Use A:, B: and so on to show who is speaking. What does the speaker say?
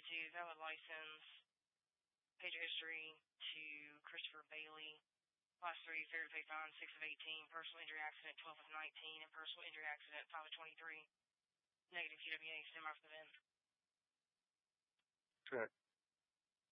A: 42, valid license, page of history to Christopher Bailey. Class 3, fair to pay fine, 6 of 18, personal injury accident, 12 of 19, and personal injury accident, 5 of 23. Negative QWA, stand by for the VIN.
B: Correct.